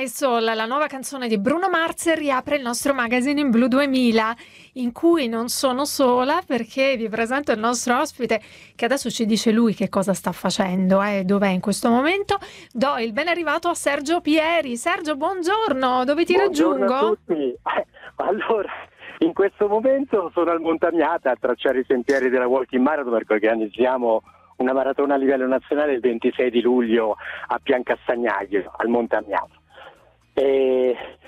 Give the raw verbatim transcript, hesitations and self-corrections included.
My Soul, la nuova canzone di Bruno Mars, riapre il nostro Magazine in Blu duemila, in cui non sono sola perché vi presento il nostro ospite che adesso ci dice lui che cosa sta facendo e eh, dov'è in questo momento. Do il ben arrivato a Sergio Pieri. Sergio, buongiorno, dove ti Buongiorno raggiungo? a tutti. Eh, allora, in questo momento sono al Montamiata a tracciare i sentieri della Walking Marathon, perché organizziamo una maratona a livello nazionale il ventisei di luglio a Piancastagnaglio, al Montamiata. E